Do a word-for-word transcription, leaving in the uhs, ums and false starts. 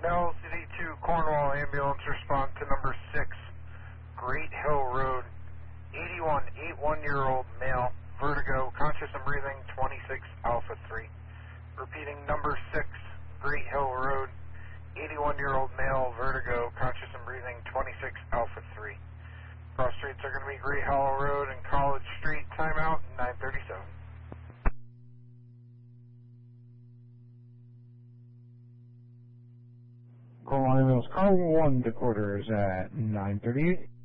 L C D two Cornwall ambulance respond to number six, Great Hill Road, eighty-one, eighty-one-year-old male, vertigo, conscious and breathing, twenty-six Alpha three. Repeating, number six, Great Hill Road, eighty-one-year-old male, vertigo, conscious and breathing, twenty-six Alpha three. Cross streets are going to be Great Hollow Road and College Street. Timeout, nine thirty-seven. Cornwall ambulance, car one to quarters at nine thirty-eight.